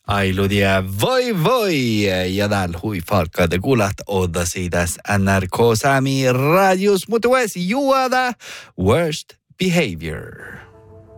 Ailudia voi ja täällä huifalkkaa te kuulat odasi tässä NRK Sami radios, mutta juoda worst behavior.